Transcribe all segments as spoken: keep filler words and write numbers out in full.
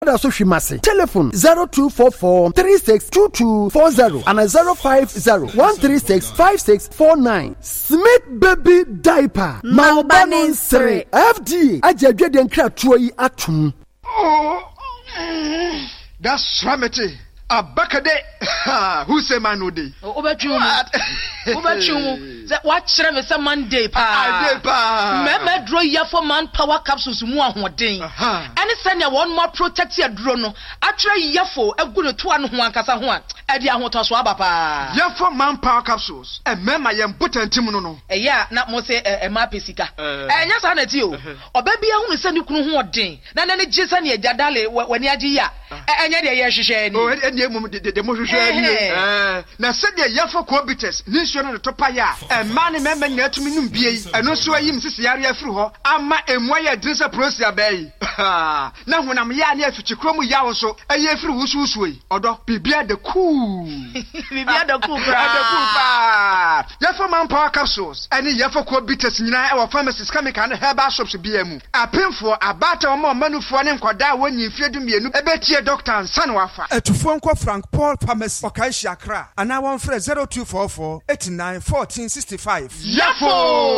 so hwimase. Telephone zero two four four three six two two four zero and zero five zero one three six five six four nine. Smith baby diaper. Malbanin three. F D A ajadwe den kra tuoyi atum. Oh, that's Ramete. Abakade. Who say man no day? Obechu. Obechu. What chere say Monday pa. I dey pa. Me me draw here for manpower capsules mu ahoden. Any send ya one more protect your drone no. Atre here for egunu to anu ho ankasa ho a. E dia ho to so aba pa. Here for manpower capsules. E mema ye important mu no no. E ya na mo say e ma pesika. E nya sa na ti o. Oba bia hu se ni kunu ho odin. Na na ne je se ne egadale wani agi ya. E enya de ye hwehwe ni. Oh e mum de de mo hwehwe ni. Eh na se de ye for cobitus ni nsuo no to pa ya. E ma ne mema na atumi num bie yi. Eno so ayim sisi yare afiri ho. Ama emwa ye drinsa prosia bai. Na honam ya na afichi kromu ya wo so. E ye afiri wusu wusu yi. Odo bibia de cool. Bibia de cool bra. De cool pa. Ye for manpower capsules. Ene ye for cobitus nyina e wo pharmacies chemical and herbal shops bia mu. Apemfo abata wo manufo ne nkoda wonyi fiedu mienu. Ebetie doctor ansan wafa. Etufo nko Frank Paul Pharmacy Okaishi Accra. Ana won frɛ zero two four four eight nine one four six five. Yafo!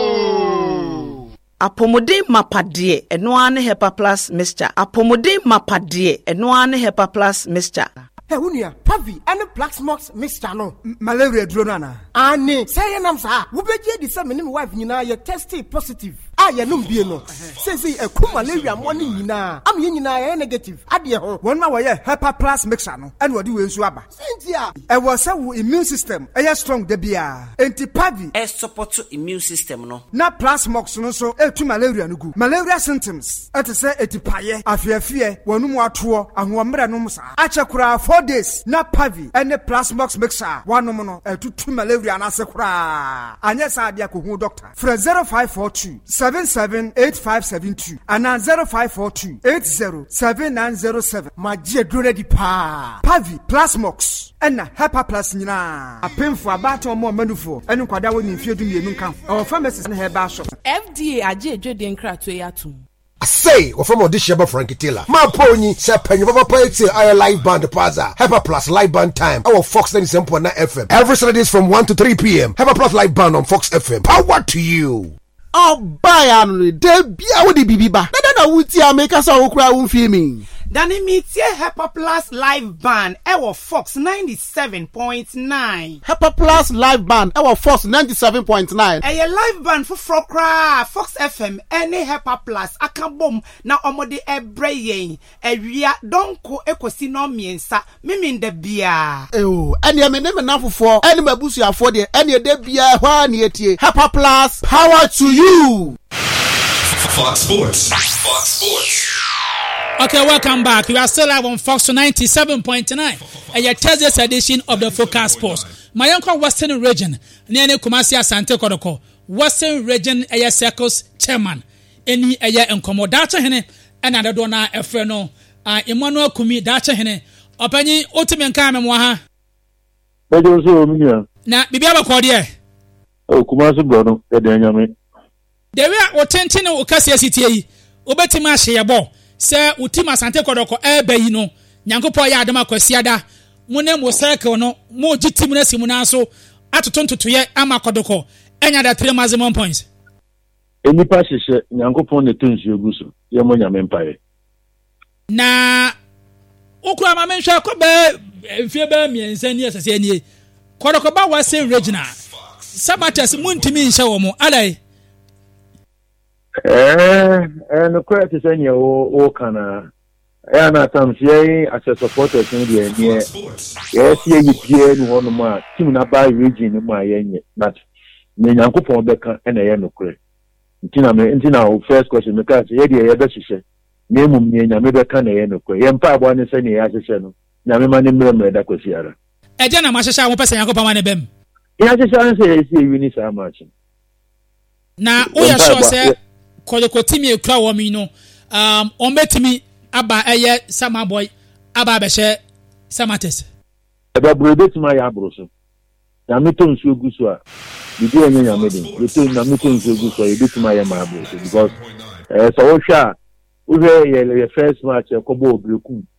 Apomodin mapade eno ane Hepa Plus mixture. Apomodin mapade eno ane Hepa Plus mixture. Hey, unia, Pavi, and the black smokes, Mister No. Malaria dronana. Ane, say an answer. Ubeje the same wife, you know, you're tested positive. Ah, ya num bieno. Says a coup malaria morning, you know. I'm in a negative. Adia, one my way, Hepa Plus mixture, no, and what do you swabba? Cynthia, I was a immune system, a strong debia. Anti Pavi, A support to immune system, no. Na plus mox no so, a to malaria no good. Malaria symptoms. At a say a tipaye, a fear fear, one more tour, and one meranumsa. Achakura four days, na Pavi, and the plus mox mixer, one no, a two two malaria and asakura. And yes, I diaku doctor. From zero five four two seven seven eight five seven two and now zero five four two eight zero seven nine zero seven. My dear Dronedi Pa Pavi plus mox and na Hepa Plus nina. A pin for about or more manufo and kwada when you feel to me come. Our pharmacies and herbal shop. F D A aje Jordan Kratwe yatum. Say, or from audition by Frankie Taylor. My pony, Sapen, Papa Poets, our live band Plaza. Hepa Plus live band time. Our Fox ninety-seven point nine F M. Every Saturdays from one to three p.m. Hepa Plus live band on Fox F M. Power to you. Oh, buy annually. There be a woody biba. Nana wuti a make us all cry un filming. Dani metie Hepa Plus live band our Fox ninety-seven point nine. Hepa Plus live band our Fox ninety-seven point nine. A live band for Frokra Fox F M any Hepa Plus akabom na omode ebreye ewia donko ekosi no miensa mimin de bia. Oh, any me name na fofo any mabusu afo de any de bia hwa na etie. Hepa Plus power to you. Fox Sports. Fox Sports. Okay, welcome back. We are still live on Fox ninety-seven point nine. And your Thursday's edition of the Focus Sports. My uncle Western Region, near Kumasi Asante Kodoko, Western Region Aya Circles Chairman, any Aya and Comodacha Hene, and Adona Efreno, uh, Emmanuel Kumi Dacha Hene, Opani Ultimate Kamamwaha. Now, Bibiaba Cordia. Oh, Kumasi Bono, Edanyame. There are Otentin Ocasia City, Obetima Shayabo. Sir Utima Sante Kodoko ebe yino nyankopo ya adama kwasiada mune mo circle no mo gitimuna simuna so atotonto toye ama Kodoko enya da three maximum points enipa hihye nyankopo ne tonsu eguso ye mo nyame mpae na okura ma menhwa ko be fie be miensa ni asase ani Kodoko ba wase regional sabatas muntimi nhye wo mo alai Eh, and the credit is any o kana. I na some say as a supporter in the near. Yes, ye pie no one ma team na by region ma yenye. But me Nyankopon beka na ye no kre. Ntina me ntina first question me ka say ye dey ye be hihye. Na emum nye nyame beka na ye no kre. Ye mpa abo ne say ne ya hihye no. Nyame ma ne mremre da kwasiara. Eje na ma hihye a wo pese Nyankopon ma ne bem. Ya hihye say ye see wini sa match. Na o ya sure say Kodoko timi ekura wo mi no um ombetimi aba eye sama boy aba be she samates eba brode tima ya abroso na meto nsu oguso a bibi enye nya medin meto na meto nsu oguso e bitima ya ma abroso because eh so wo hwa wo hwe ye first match e kobo obrekum